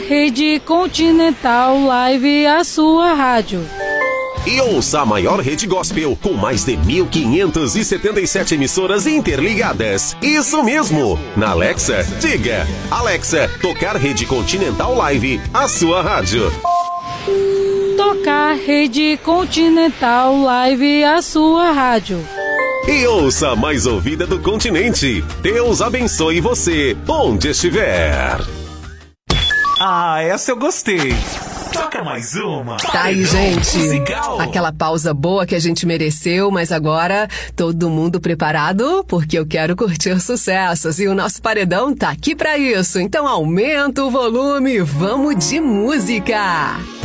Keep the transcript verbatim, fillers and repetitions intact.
Rede Continental Live, a sua rádio. E ouça a maior rede gospel com mais de mil quinhentas e setenta e sete emissoras interligadas. Isso mesmo! Na Alexa, diga: Alexa, tocar Rede Continental Live, a sua rádio. Tocar Rede Continental Live, a sua rádio. E ouça a mais ouvida do continente. Deus abençoe você, onde estiver. Ah, essa eu gostei. Toca mais uma. Tá aí, gente. Musical. Aquela pausa boa que a gente mereceu, mas agora todo mundo preparado? Porque eu quero curtir sucessos e o nosso paredão tá aqui pra isso. Então aumenta o volume, vamos de música.